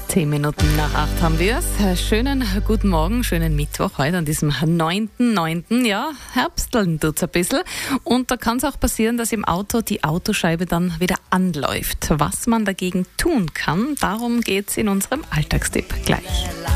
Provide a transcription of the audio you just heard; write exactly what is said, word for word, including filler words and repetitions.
Zehn Minuten nach acht haben wir es. Schönen guten Morgen, schönen Mittwoch heute an diesem neunten neunten Ja, Herbsteln tut's ein bisschen. Und da kann es auch passieren, dass im Auto die Autoscheibe dann wieder anläuft. Was man dagegen tun kann, darum geht's in unserem Alltagstipp gleich.